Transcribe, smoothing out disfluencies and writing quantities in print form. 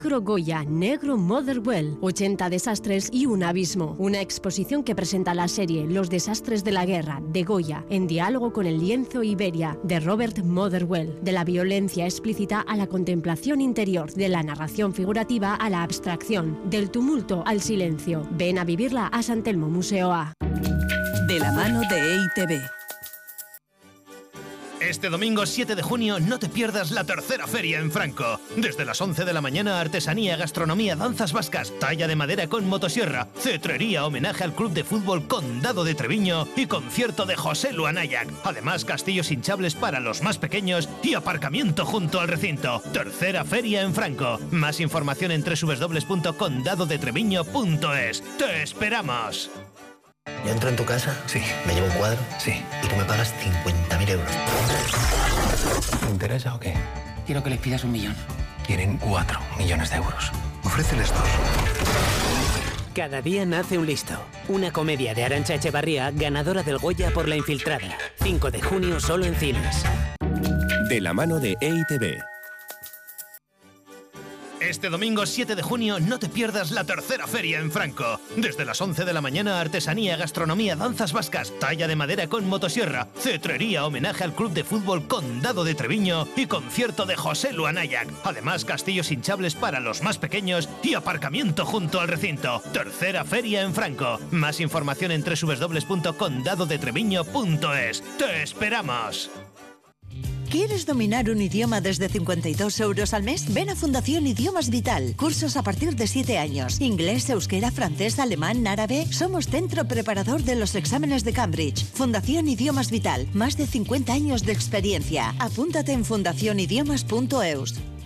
Goya, Negro Motherwell, 80 desastres y un abismo. Una exposición que presenta la serie Los desastres de la guerra, de Goya, en diálogo con el lienzo Iberia, de Robert Motherwell. De la violencia explícita a la contemplación interior, de la narración figurativa a la abstracción, del tumulto al silencio. Ven a vivirla a San Telmo Museo A. De la mano de EITV. Este domingo 7 de junio no te pierdas la tercera feria en Franco. Desde las 11 de la mañana, artesanía, gastronomía, danzas vascas, talla de madera con motosierra, cetrería, homenaje al Club de Fútbol Condado de Treviño y concierto de José Luanayac. Además, castillos hinchables para los más pequeños y aparcamiento junto al recinto. Tercera feria en Franco. Más información en www.condadodetreviño.es. ¡Te esperamos! Yo entro en tu casa, sí, me llevo un cuadro, sí, y tú me pagas 50.000 euros. ¿Te interesa o qué? Quiero que les pidas 1 millón. Quieren 4 millones de euros. Ofréceles 2. Cada día nace un listo. Una comedia de Arantxa Echevarría, ganadora del Goya por La Infiltrada. 5 de junio solo en cines. De la mano de EITV. Este domingo 7 de junio no te pierdas la tercera feria en Franco. Desde las 11 de la mañana, artesanía, gastronomía, danzas vascas, talla de madera con motosierra, cetrería, homenaje al Club de Fútbol Condado de Treviño y concierto de José Luanayac. Además, castillos hinchables para los más pequeños y aparcamiento junto al recinto. Tercera feria en Franco. Más información en www.condadodetreviño.es. ¡Te esperamos! ¿Quieres dominar un idioma desde 52 euros al mes? Ven a Fundación Idiomas Vital. Cursos a partir de 7 años. Inglés, euskera, francés, alemán, árabe. Somos centro preparador de los exámenes de Cambridge. Fundación Idiomas Vital. Más de 50 años de experiencia. Apúntate en fundacionidiomas.eus.